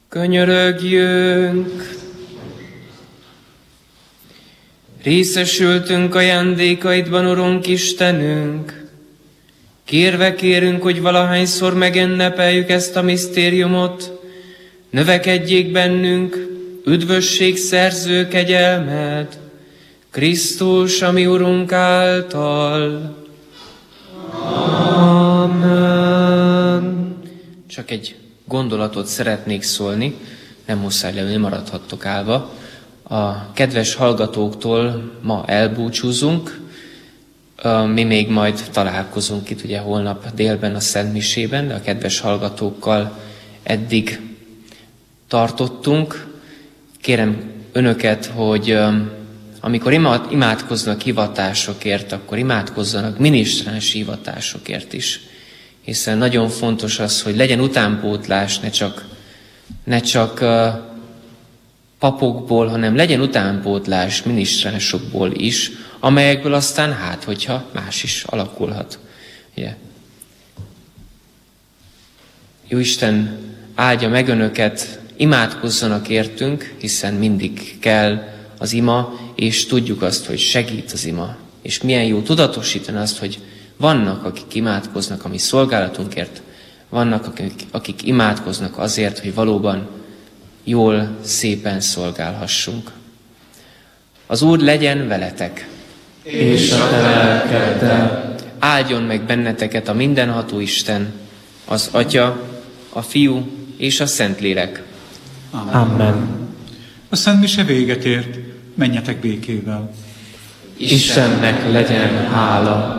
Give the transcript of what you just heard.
Könyörögjünk! Részesültünk ajándékaidban, Urunk Istenünk. Kérve kérünk, hogy valahányszor megünnepeljük ezt a misztériumot, növekedjék bennünk üdvösség szerző kegyelmed, Krisztus, ami Urunk által. Amen. Csak egy gondolatot szeretnék szólni, nem muszáj leülni, maradhattok állva. A kedves hallgatóktól ma elbúcsúzunk, mi még majd találkozunk itt ugye holnap délben a Szentmisében, de a kedves hallgatókkal eddig tartottunk. Kérem önöket, hogy amikor imádkoznak hivatásokért, akkor imádkozzanak minisztráns hivatásokért is. Hiszen nagyon fontos az, hogy legyen utánpótlás, ne csak papokból, hanem legyen utánpótlás minisztránsokból is, amelyekből aztán hogyha más is alakulhat. Yeah. Jóisten áldja meg önöket, imádkozzanak értünk, hiszen mindig kell az ima, és tudjuk azt, hogy segít az ima. És milyen jó tudatosítani azt, hogy vannak, akik imádkoznak a mi szolgálatunkért, vannak, akik imádkoznak azért, hogy valóban jól, szépen szolgálhassunk. Az Úr legyen veletek! És a te lelkeddel. Áldjon meg benneteket a mindenható Isten, az Atya, a Fiú és a Szentlélek. Amen. A Szent Mise véget ért, menjetek békével. Istennek legyen hála.